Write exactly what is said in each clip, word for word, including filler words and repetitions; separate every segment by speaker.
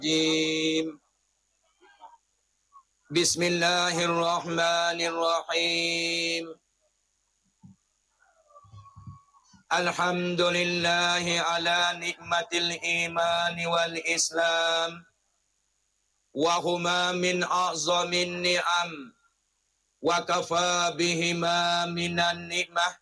Speaker 1: Jim. Bismillahirrahmanirrahim. Alhamdulillahi ala nikmatil iman wal islam wa huma min a'zamin ni'am wa kafa bihima minan ni'mah.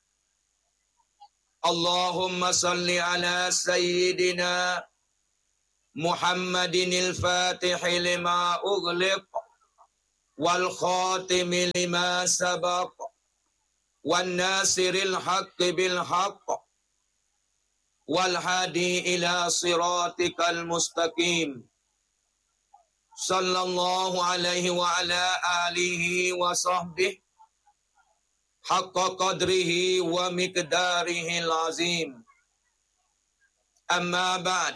Speaker 1: Allahumma salli ala sayyidina Muhammadin al-Fatihi lima ughliq wal khatimi lima sabaq wan nasiril haqqi bil haqq wal hadi ila siratikal mustaqim. Sallallahu alaihi wa ala alihi wa sahbihi haqqa qadrihi wa miqdarihi al-azim. Amma ba'd.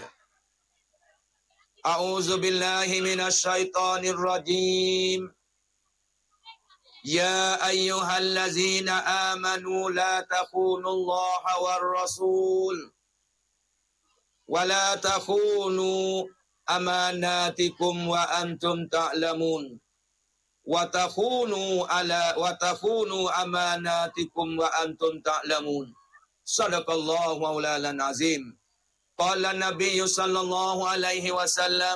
Speaker 1: A'udzu billahi minasy syaithanir rajim. Ya ayyuhallazina amanu la takhunullaha war rasul wa la takhunu amanatikum wa antum ta'lamun wa takhunu ala wa takhunu amanatikum wa antum ta'lamun. Shadaqallahu maulana azim. Qala Nabi sallallahu alaihi wasallam,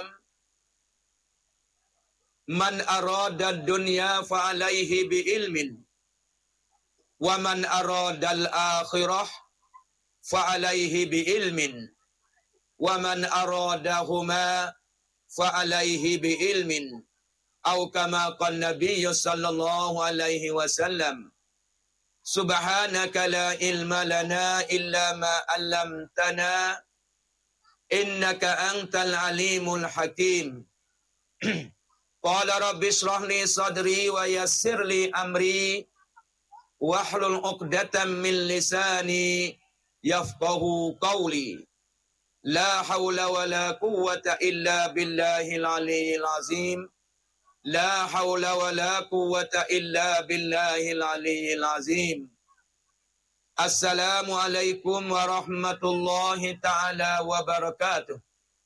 Speaker 1: man arada dunya fa alaihi bi ilmin wa man arada al-akhirah fa alaihi bi ilmin wa man aradahuma fa alaihi bi ilmin au kama qala Nabi sallallahu alaihi wasallam. Subhanaka la ilma lana illa ma 'allamtana innaka antal alimul hakim. Qala rabbi shrah li sadri wa yassir li amri wahlul 'uqdatam min lisani yafqahu qawli. La haula wa la quwwata illa billahil aliyyil azim. La haula wa la quwwata illa billahil aliyyil azim. Assalamualaikum warahmatullahi ta'ala wabarakatuh.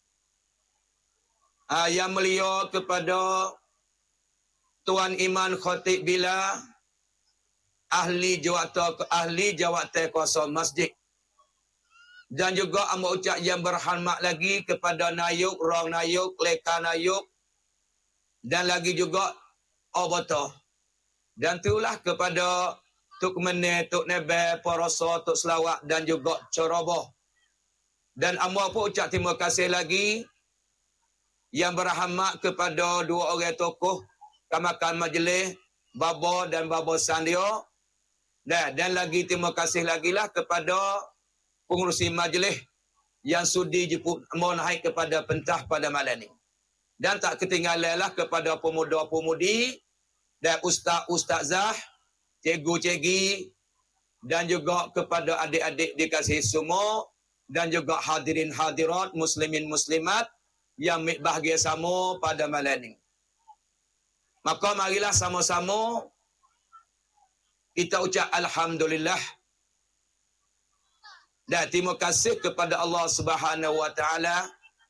Speaker 1: Ah, yang mulia kepada Tuan Iman Khatib Bila, ahli jawatan ahli jawatan kuasa masjid. Dan juga amba ucap yang berhormat lagi kepada Nayuk, Rong Nayuk, Leka Nayuk dan lagi juga Obata. Dan itulah kepada Tuk Meneh, Tuk Nebe, Poroso, Tuk Selawat dan juga Coroboh. Dan amba pun ucap terima kasih lagi yang berhormat kepada dua orang tokoh Kamakan Majlis, Babo dan Babo Sandio. Dan, dan lagi terima kasih lagi lah kepada pengurusi majlis yang sudi jemput mau naik kepada pentah pada malam ini. Dan tak ketinggalan lah kepada pemuda-pemudi dan ustaz-ustazah, cikgu-cikgu dan juga kepada adik-adik dikasihi semua dan juga hadirin hadirat muslimin muslimat yang bahagia sama pada malam ini. Maka marilah sama-sama kita ucap alhamdulillah dan terima kasih kepada Allah Subhanahu wa taala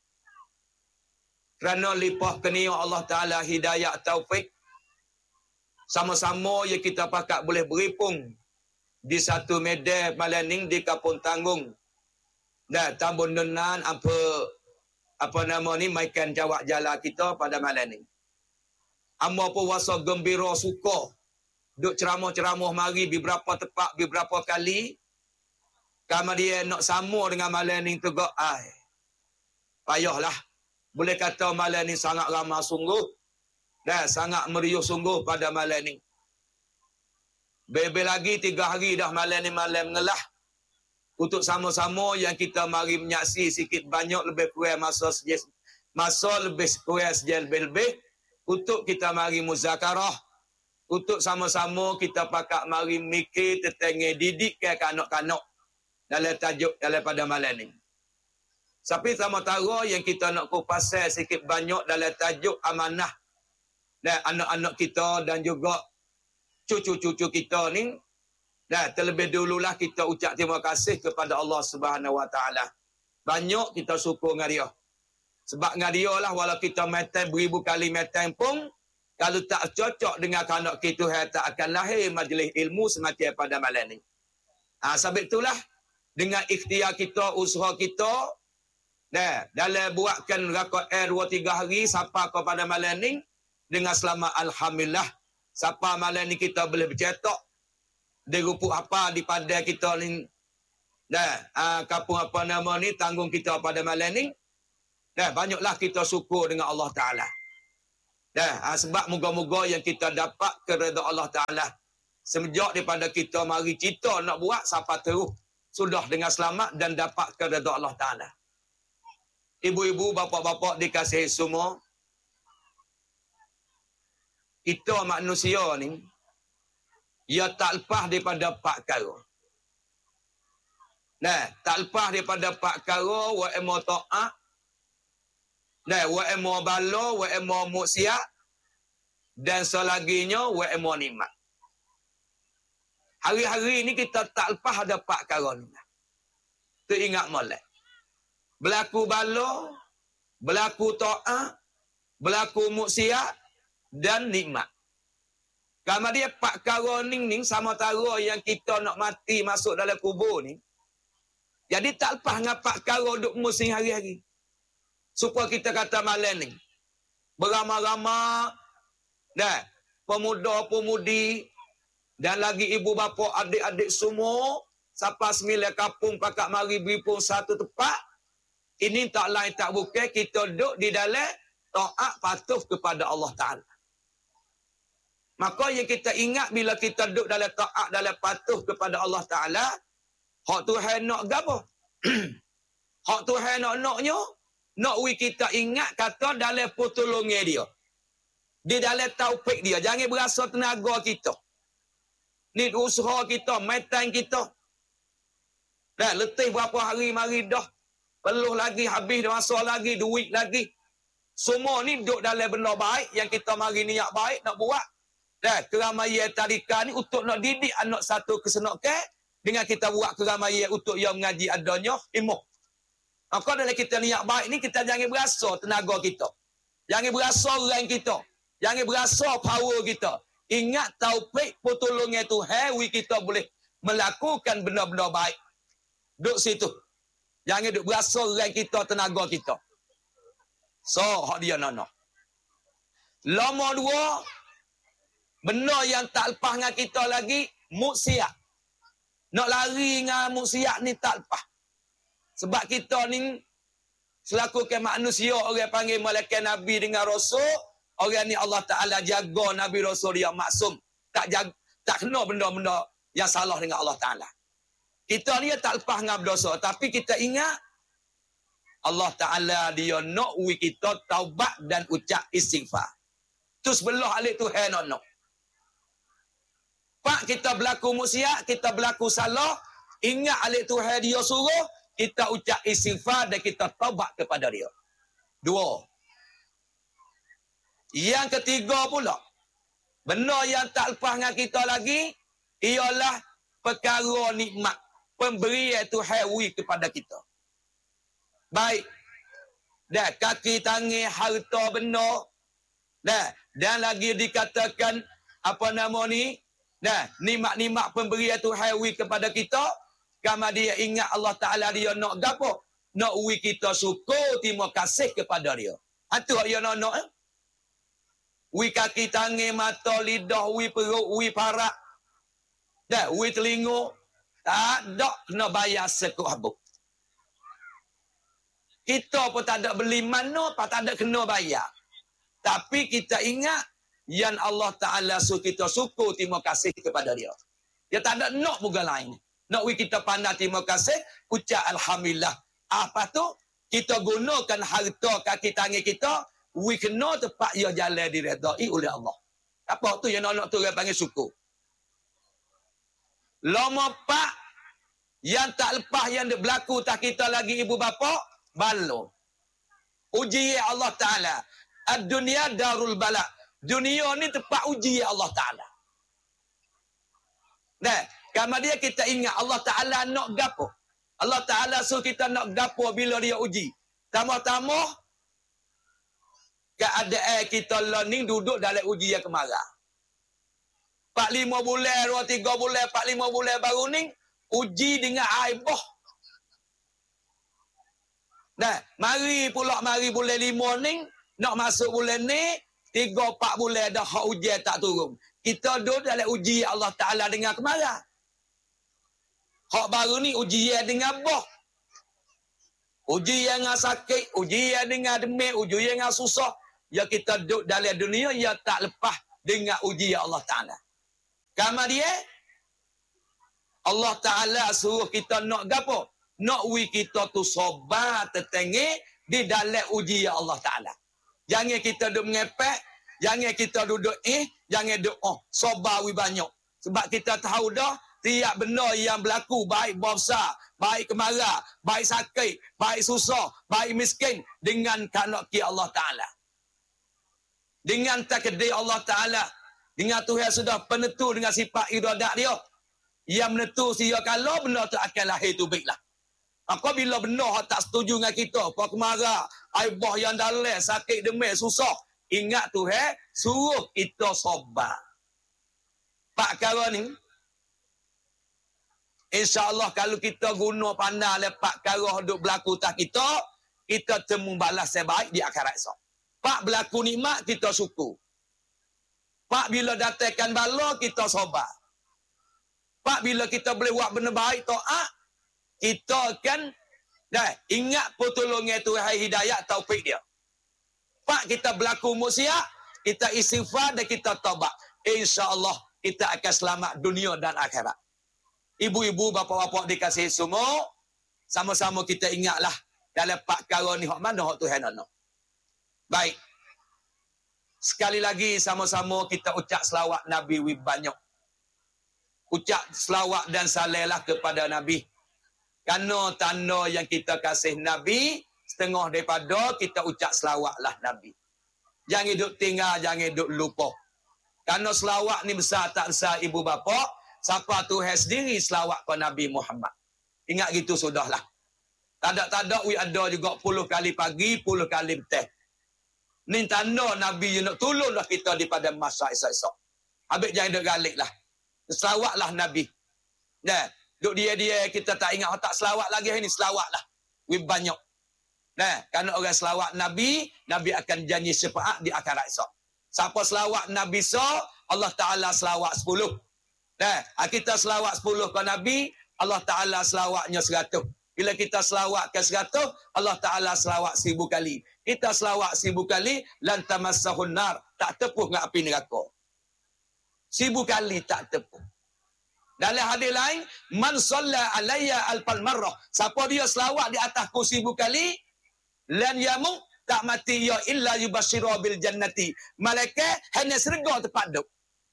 Speaker 1: kerana limpah kurnia Allah taala hidayah taufik. Sama-sama yang kita pakat boleh beripung di satu medan malam ni di Kampung Tanggung. Dan Tambun Nunan apa apa nama ni maikan jawab jalan kita pada malam ni. Amba pun wasa gembira suka duk ceramah-ceramah mari beberapa tempat beberapa kali. Kemudian nak sama dengan malam ni tegak ai. Payahlah. Boleh kata malam ni sangat ramai sungguh. Dan sangat meriuh sungguh pada malam ni. Bebe lagi tiga hari dah malam ni malam ngelah. Untuk sama-sama yang kita mari menyaksi sikit banyak lebih kurang masa sejak, masa lebih kurang sejak lebih-lebih. Untuk kita mari muzakarah. Untuk sama-sama kita pakat mari mikir tentang didik ke kanak-kanak. Dalam tajuk daripada malam ni. Tapi sama-tara yang kita nak kupasal sikit banyak dalam tajuk amanah. Dan anak-anak kita dan juga cucu-cucu kita ni. Dan terlebih dululah kita ucap terima kasih kepada Allah Subhanahu Wa Taala. Banyak kita syukur dengan dia. Sebab dengan dia lah, walau kita metai beribu kali metai pun, kalau tak cocok dengan kanak kita, tak akan lahir majlis ilmu semacam pada malam ni. Ha, sebab itulah, dengan ikhtiar kita, usaha kita, nah, dalam buatkan rakot air dua tiga hari, sampai kepada malam ni, dengan selamat Alhamdulillah, sampai malam ni kita boleh bercetak, di rupuk apa di pada kita ni, nah, ha, kapung apa nama ni, tanggung kita pada malam ni, nah, banyaklah kita syukur dengan Allah Ta'ala. Nah, ha, sebab moga-moga yang kita dapat keredaan Allah Ta'ala. Semenjak daripada kita mari kita nak buat sampai terus sudah dengan selamat dan dapat keredaan Allah Ta'ala. Ibu-ibu, bapa-bapa dikasihi semua, kita manusia ni, ia tak lepas daripada empat perkara. Nah, tak lepas daripada empat perkara, wa emo ta'at, nah, wa emo balo, wa emo muksiat, dan selaginya wa emo nikmat. Hari-hari ni kita tak lepas ada empat perkara ni. Tu ingat molek. Berlaku balo, berlaku ta'at, berlaku muksiat, dan nikmat. Kalau dia empat perkara ni, ni sama tara yang kita nak mati masuk dalam kubur ni. Jadi tak lepas dengan empat perkara duk musim hari-hari. Supaya kita kata malam ni, beramai-ramai, dah, pemuda-pemudi, dan lagi ibu bapa, adik-adik semua, sampai sembilan kampung pakak mari beripun satu tempat, ini tak lain tak bukan kita duduk di dalam taat patuh kepada Allah Ta'ala. Maka yang kita ingat bila kita duduk dalam taat, dalam patuh kepada Allah Ta'ala, hak Tuhan nak gapo? Hak Tuhan nak naknya, nak we kita ingat kata dalam pertolongan dia. Di dalam taufik dia. Jangan berasa tenaga kita. Ni usaha kita, metan kita. Dah letih berapa hari mari dah. Peluh lagi, habis masa lagi, duit lagi. Semua ni duduk dalam benda baik yang kita mari niat baik nak buat. Dah keramaian tadika ni untuk nak didik anak satu kesenakan dengan kita buat keramaian untuk yang mengaji adanya ilmu. Maka dalam kita niat baik ni kita jangan berasa tenaga kita. Jangan berasa orang kita. Jangan berasa power kita. Ingat taufik pertolongan Tuhan, kita boleh melakukan benda-benda baik. Duduk situ. Jangan duduk berasa orang kita, tenaga kita. So, hak dia nak. Lama dua, benda yang tak lepas dengan kita lagi, muksiat. Nak lari dengan muksiat ni tak lepas. Sebab kita ni, selaku ke manusia, orang panggil malaikat Nabi dengan Rasul, orang ni Allah Ta'ala jaga Nabi Rasul dia maksum. Tak jaga, tak kena benda-benda yang salah dengan Allah Ta'ala. Kita ni tak lepas dengan berdosa. Tapi kita ingat, Allah Ta'ala dia nak we kita taubat dan ucap istighfar. Tu sebelah alik Tuhan nak nak. Pak kita berlaku muksiat, kita berlaku salah, ingat alik Tuhan dia suruh, kita ucap istighfar dan kita taubat kepada dia. Dua. Yang ketiga pula, benda yang tak lepas dengan kita lagi, ialah perkara nikmat. Pemberian Tuhan we kepada kita. Baik. Dan kaki tangan harta benda. Dan, dan lagi dikatakan apa nama ni? Dan nikmat-nikmat pemberian Tuhan we kepada kita. Kama dia ingat Allah Ta'ala dia nak gapo? Nak we kita syukur, terima kasih kepada dia. Itu yang dia nak nak. Eh? We kaki tangan, mata, lidah, we perut, we parak. Dan we telinga. Tak ada kena bayar sekut habuk. Kita pun tak ada beli mana, pun tak ada kena bayar. Tapi kita ingat, yang Allah Ta'ala suruh kita syukur, terima kasih kepada dia. Dia tak ada nak muka lain. Nak we kita pandang terima kasih, ucap Alhamdulillah. Apa tu? Kita gunakan harta kaki tangan kita, we kena tepat ia jalan diredai oleh Allah. Apa tu yang nak-nak tu orang panggil syukur. Lama pak, yang tak lepas yang berlaku tak kita lagi ibu bapa, balo. Uji Allah Ta'ala. Ad-dunia darul bala. Dunia ni tempat uji Allah Ta'ala. Nah, kalau dia kita ingat Allah Ta'ala nak gapo. Allah Ta'ala suruh kita nak gapo bila dia uji. Tambah-tambah, keadaan kita learning duduk dalam ujian kemarah. empat lima bulan, dua tiga bulan, empat lima bulan baru ni, uji dengan aibah. Nah, mari pula mari bulan lima ni, nak masuk bulan ni, tiga empat bulan dah hak ujian tak turun. Kita duduk dalam uji Allah Ta'ala dengan kemarah. Hak baru ni ujian dengan boh. Ujian dengan sakit, ujian dengan demik, ujian dengan susah. Ya kita duduk dalam dunia, ya tak lepas dengan ujian Allah Ta'ala. Kama dia, Allah Ta'ala suruh kita nak gapo? Nak wi kita tu sabar tetengih di dalam ujian Allah Ta'ala. Jangan kita duduk mengepek, jangan kita duduk eh, jangan duduk oh, sabar wi banyak. Sebab kita tahu dah, tiap benda yang berlaku, baik besar, baik kemarah, baik sakit, baik susah, baik miskin, dengan kanaki Allah Ta'ala. Dengan takdir Allah Ta'ala. Dengan Tuhan sudah penentu dengan sifat iradat dia. Yang menentu dia kalau benda tu akan lahir tu baiklah. Apabila benda tak setuju dengan kita, apa kemarah, aibah yang dalam, sakit demik, susah, ingat Tuhan suruh kita sabar. Pak kara ni, InsyaAllah kalau kita guna pandang lepak karah duk berlaku tak kita, kita temu balas yang baik di akhirat esok. Pak berlaku nikmat, kita syukur. Pak bila datangkan bala, kita sabar. Pak bila kita boleh buat benda baik, taat, kita akan dah ingat pertolongan Tuhan hidayah taufik dia. Pak kita berlaku musiat, kita istighfar dan kita taubat. InsyaAllah kita akan selamat dunia dan akhirat. Ibu-ibu, bapa-bapa dikasihi semua, sama-sama kita ingatlah dalam pak perkara ni hak mana hak Tuhan nak. Baik. Sekali lagi sama-sama kita ucap selawat Nabi wi banyak. Ucap selawat dan salehlah kepada Nabi. Karena tanda yang kita kasih Nabi, setengah daripada kita ucap selawatlah Nabi. Jangan duk tinggal, jangan duk lupa. Karena selawat ni besar tak besar ibu bapa, siapa Tuhan sendiri selawat ke Nabi Muhammad. Ingat gitu sudahlah. Tak-tak we ada juga puluh kali pagi, puluh kali petang. Ni tanda Nabi nak tolonglah kita daripada masa esok-esok. Habis jangan duk galik lah. Selawatlah Nabi. Nah, duk dia-dia kita tak ingat tak selawat lagi ni, selawatlah. We banyak. Nah, kerana orang selawat Nabi, Nabi akan janji syafaat di akhirat esok. Siapa selawat Nabi so, Allah Ta'ala selawat sepuluh. Nah, kita selawat sepuluh ke Nabi, Allah Ta'ala selawatnya seratus. Bila kita selawat ke seratus, Allah Ta'ala selawat seribu kali. Kita selawat seribu kali, lan tamassahun nar, tak tepuh dengan api neraka. Seribu kali tak tepuh. Dalam hadis lain, man salla alayya alfal marrah. Siapa dia selawat di atasku seribu kali, lan yamut, tak mati ya illa yubashira bil jannati. Malaikat hanya syurga tempat duduk.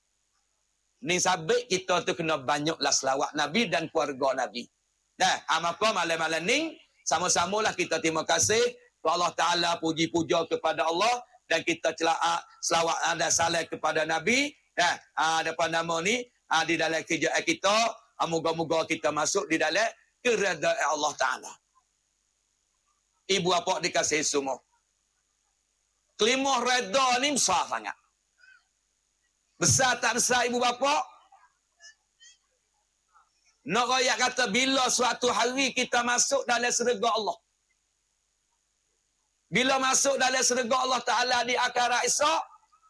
Speaker 1: Ni sabit kita tu kena banyaklah selawat Nabi dan keluarga Nabi. Nah, maka malam-malam ni sama-samalah kita terima kasih kepada Allah Ta'ala, puji-puja kepada Allah, dan kita celak selawat dan salam kepada Nabi. Nah, ha, depan nama ni ha, di dalam kerjaan kita, ha, moga-moga kita masuk di dalam keredaan Allah Ta'ala. Ibu apa dikasih semua. Kelimah reda ni besar sangat. Besar tak besar ibu bapa? Nak rakyat kata bila suatu hari kita masuk dalam syurga Allah. Bila masuk dalam syurga Allah Ta'ala di akhirat esok,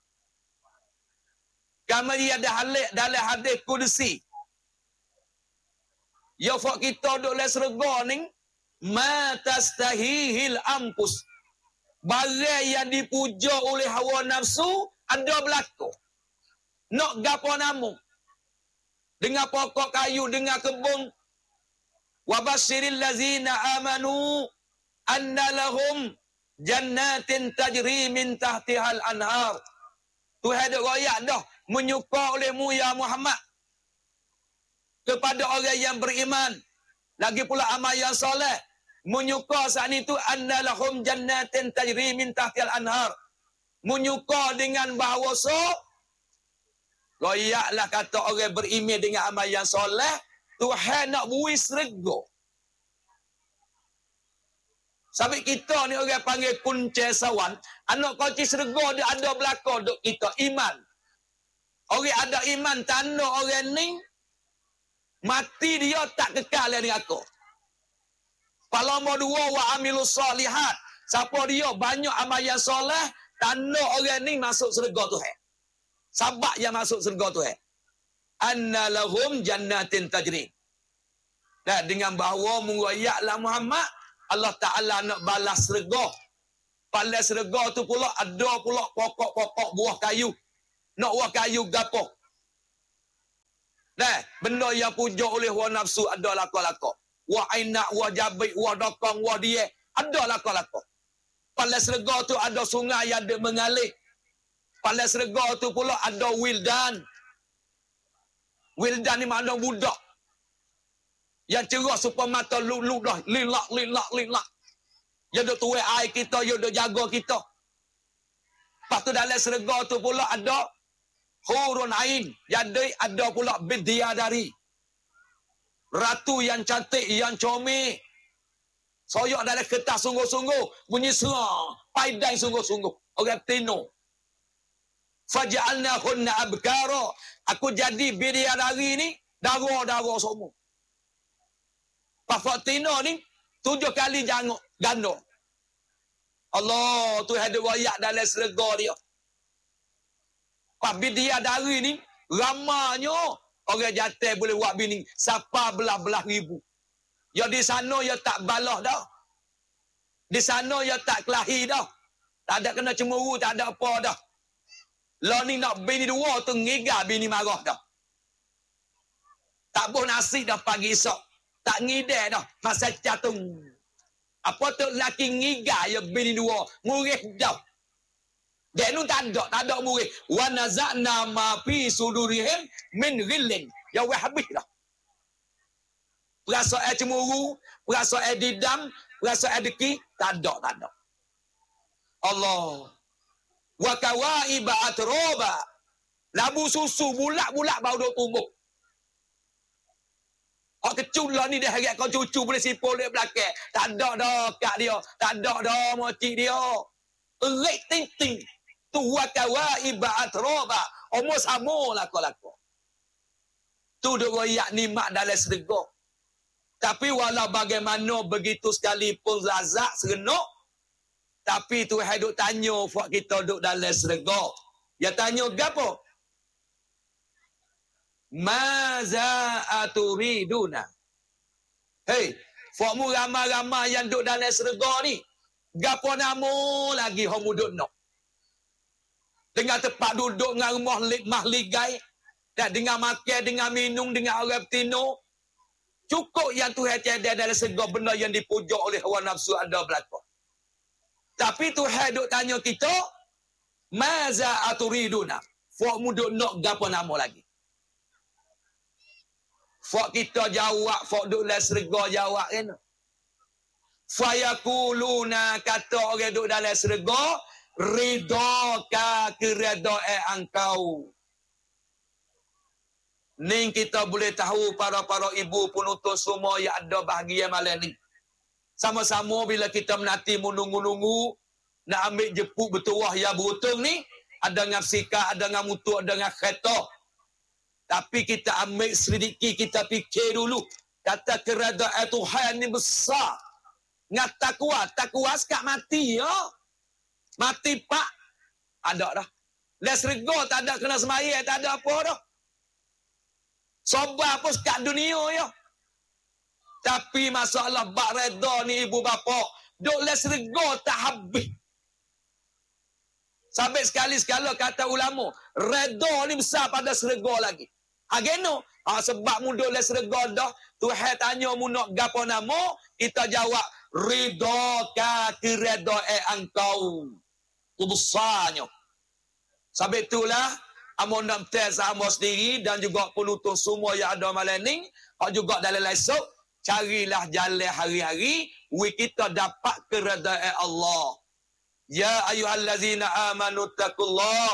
Speaker 1: kama dia ada halik dalam hadis kudusi. Ya fak kita duduk dalam syurga ni, ma tastahihil ampus. Barang yang dipuja oleh hawa nafsu ada berlaku. Nak gapo namu. Dengan pokok kayu, dengan kebun. Wa basyiril lazina amanu anna lahum jannatin tajri min tahtihal anhar. Tuhan ada royak dah menyuka olehmu ya Muhammad kepada orang yang beriman, lagi pula amal yang soleh, menyuka saat itu anna lahum jannatin tajri min tahtihal anhar. Menyuka dengan bahawa so royaklah kata orang beriman dengan amal yang soleh, Tuhan nak bui syurga. Sampai kita ni orang panggil kunci sawan. Anak kunci syurga dia ada belakang duk kita. Iman. Orang ada iman tanda orang ni. Mati dia tak kekal dengan aku. Kalau mau dua wa amilus solihat. Siapa dia banyak amal yang soleh. Tanda orang ni masuk syurga Tuhan. Sabak yang masuk syurga Tuhan. Anna lahum jannatin tajri. Dan dengan bahawa mengayaklah Muhammad, Allah Ta'ala nak balas syurga. Balas syurga tu pula ada pula pokok-pokok buah kayu. Nak buah kayu gapo. Nah, benda yang puja oleh wa nafsu ada lakon-lakon. Wa ainak, wa jabik, wa dokong, wa dia. Ada lakon-lakon. Balas syurga tu ada sungai yang ada mengalir. Balas syurga tu pula ada wildan. Wildan ni makna budak. Yang cerah supaya mata luluk dah. Lilak, lilak, lilak. Yang duk tuai air kita, yang duk jaga kita. Lepas tu dalam syurga tu pula ada hurun ain. Jadi ada pula bidadari. Ratu yang cantik, yang comel. Soyak dalam kertas sungguh-sungguh. Bunyi serang. Paidai sungguh-sungguh. Orang tino. Faja'alnahunna abkara. Aku jadi bidadari ni. Darah-darah semua. Pak Fatino ni tujuh kali janguk ganda. Allah tu ada wayak dalam syurga dia. Pak bidadari ni ramanya orang jatuh boleh buat bini siapa belah-belah ribu. Ya di sana ya tak balah dah. Di sana ya tak kelahi dah. Tak ada kena cemburu, tak ada apa dah. Lah ni nak bini dua tu ngiga bini marah dah. Tak boleh nasi dah pagi esok. Tak ngideh dah. Masa catung. Apa tu laki ngiga ya bini dua. Murih dah. Dia nu tak ada. Tak ada murih. Wa naza'na ma fi sudurihim min ghillin. Ya weh habis dah. Perasaan cemburu. Perasaan didam. Perasaan deki. Tak ada. Tak ada. Allah. Wa kawaiba atroba. Labu susu. Bulat-bulat bau duk tumbuh. Hak kecul lah ni dia harap kau cucu boleh sipul dia belakang. Tak ada dah kak dia. Tak ada dah mocik dia. Erik ting-ting. Tu wakawa iba'at roba. Omor sama lakon-lakon. Tu dia royak nikmat dalam syurga. Tapi walau bagaimana begitu sekalipun lazat serenuk. Tapi tu hidup tanya buat kita duduk dalam syurga. Dia tanya gapo? Maza aturiduna. Hei, fakmu ramai-ramai yang duduk dalam syurga ni. Gapo nama lagi hang duduk nak? Dengan tempat duduk dengan rumah mahligai, dan dengan makan, dengan minum, dengan orang betino. Cukup yang Tuhan tiada dalam syurga benda yang dipuja oleh hawa nafsu ada belakang. Tapi Tuhan duk tanya kita, maza aturiduna. Fakmu duduk nak gapo nama lagi? Fak kita jawab, fak duk dalam syurga jawab kan. Fayakuluna kata orang duk dalam syurga, ridaka keredaan engkau. Ni kita boleh tahu para-para ibu penuntut semua yang ada bahagia malam ni. Sama-sama bila kita menanti menunggu-nunggu, nak ambil jepuk bertuah yang beruntung ni, ada dengan sikap, ada dengan mutu, ada dengan kereta. Tapi kita ambil sedikit, kita fikir dulu. Kata keredaan Tuhan ni besar. Ngat takwa, takwa sekat mati ya. Mati pak. Ada dah. Dah serga tak ada kena semaya, tak ada apa dah. Sobat pun sekat dunia ya. Tapi masalah bak reda ni ibu bapa. Duk le serga tak habis. Sampai sekali-sekala kata ulama, reda ni besar pada serga lagi. Ageno, ha, sebab muda le serga dah, Tuhan tanya mu nak gapo nama, kita jawab ridha keredaan engkau. Tu besarnya. Sebab itulah amun nak tes sama sendiri dan juga penuntut semua yang ada malam ni, hak juga dalam esok, carilah jalan hari-hari, we kita dapat keredaan Allah. Ya ayyuhallazina amanu taqullah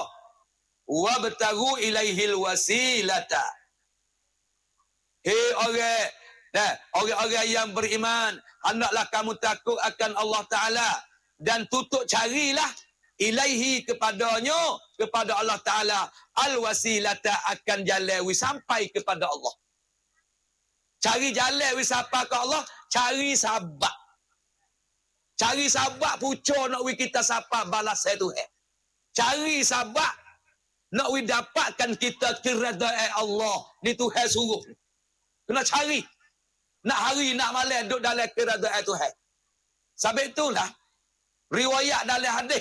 Speaker 1: wabtaghu ilaihil wasilata. Hei orang Nah, orang-orang yang beriman, hendaklah kamu takut akan Allah Ta'ala. Dan tutup carilah ilaihi kepadanya, kepada Allah Ta'ala. Al-wasilata akan jalan wi sampai kepada Allah. Cari jalan wi sampai ke Allah, cari sabar. Cari sabar pucuk nak wi kita sabar balas itu. Cari sabar nak wi dapatkan kita keredaan Allah. Ni Tuhan suruh. Kena cari. Nak hari, nak malam, duduk dalam keredaan Tuhan. Sebab itulah, riwayat dalam hadis.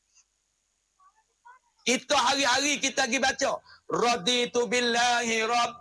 Speaker 1: Itu hari-hari kita pergi baca. Raditu billahi rabb.